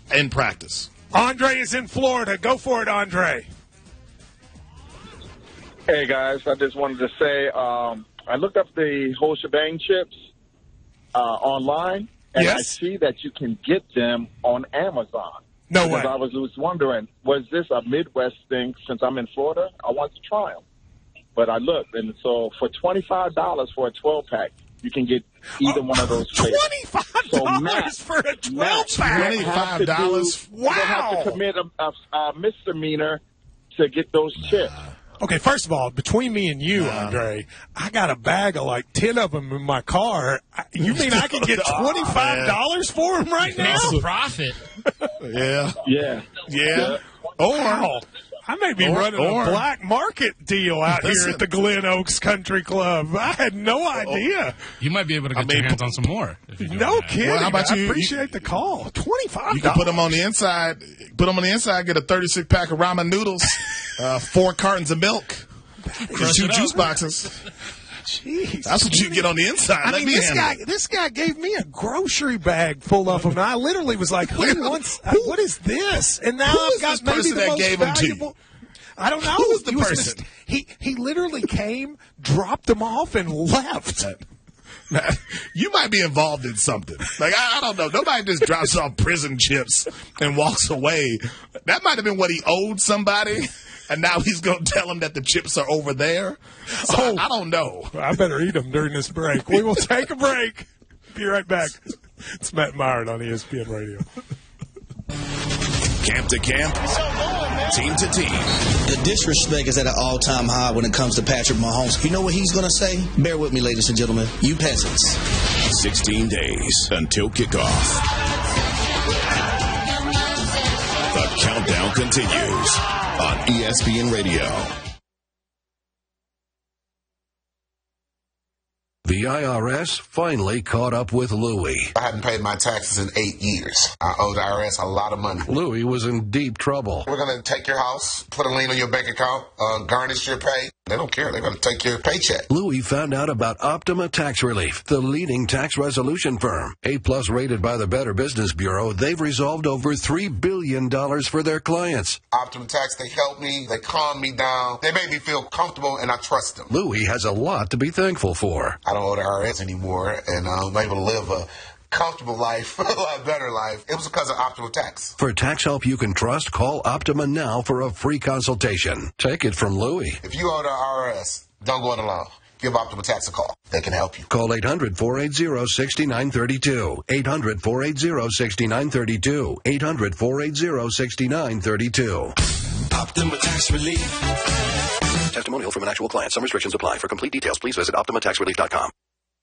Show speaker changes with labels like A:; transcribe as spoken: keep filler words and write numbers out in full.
A: in practice.
B: Andre is in Florida. Go for it, Andre.
C: Hey, guys. I just wanted to say um, I looked up the whole shebang chips uh, online, and
B: yes.
C: I see that you can get them on Amazon.
B: No
C: because
B: way.
C: I was, was wondering, was this a Midwest thing? Since I'm in Florida, I want to try them. But I looked, and so for twenty-five dollars for a twelve-pack, you can get either oh, one of those flavors.
B: twenty-five dollars so Matt, for a twelve-pack?
A: twenty-five dollars?
C: Do, wow. You don't have to commit a, a, a misdemeanor to get those chips.
B: Okay, first of all, between me and you,
A: nah.
B: Andre, I got a bag of like ten of them in my car. You mean I can get twenty-five dollars for them right now?
D: That's a profit.
A: yeah.
C: Yeah.
A: Yeah. yeah. Or...
B: Wow. I may be
A: or,
B: running
A: or,
B: a black market deal out
A: listen,
B: here at the Glen Oaks Country Club. I had no idea.
D: You might be able to get I mean, your hands on some more.
B: No kidding.
A: Well, how about
B: I
A: you,
B: appreciate you, the call. twenty-five dollars.
A: You can put them on the inside. Put them on the inside, get a thirty-six pack of ramen noodles, uh, four cartons of milk, and two juice boxes.
B: Jeez.
A: That's what you get on the inside.
B: I
A: Let
B: mean,
A: me
B: this guy,
A: it.
B: this guy gave me a grocery bag full of them, and I literally was like, "Who wants? Who, what is this?" And now I've got maybe the
A: that
B: most
A: gave
B: valuable.
A: Them to you?
B: I don't know.
A: Who was the
B: he
A: person?
B: Was he he literally came, dropped them off, and left.
A: You might be involved in something. Like, I, I don't know. Nobody just drops off prison chips and walks away. That might have been what he owed somebody, and now he's going to tell them that the chips are over there. So oh, I, I don't know.
B: I better eat them during this break. We will take a break. Be right back. It's Matt Myron on E S P N Radio.
E: Camp to camp, team to team.
F: The disrespect is at an all-time high when it comes to Patrick Mahomes. You know what he's going to say? Bear with me, ladies and gentlemen. You peasants.
E: sixteen days until kickoff. The countdown continues on E S P N Radio.
G: The I R S finally caught up with Louie.
H: I hadn't paid my taxes in eight years. I owe the I R S a lot of money.
G: Louie was in deep trouble.
H: We're going to take your house, put a lien on your bank account, uh, garnish your pay. They don't care. They're going to take your paycheck.
G: Louie found out about Optima Tax Relief, the leading tax resolution firm. A-plus rated by the Better Business Bureau, they've resolved over three billion dollars for their clients.
H: Optima Tax, they help me. They calm me down. They make me feel comfortable, and I trust them.
G: Louie has a lot to be thankful for.
H: I don't owe the I R S anymore, and I'm able to live a comfortable life, a lot better life. It was because of Optima Tax.
G: For tax help you can trust, call Optima now for a free consultation. Take it from Louie.
H: If you owe the I R S, don't go it alone. Give Optima Tax a call. They can help you.
G: Call eight hundred, four eight zero, six nine three two. eight hundred, four eight zero, six nine three two. eight hundred, four eight zero, six nine three two.
E: Optima Tax Relief.
G: Testimonial from an actual client. Some restrictions apply. For complete details, please visit Optima Tax Relief dot com.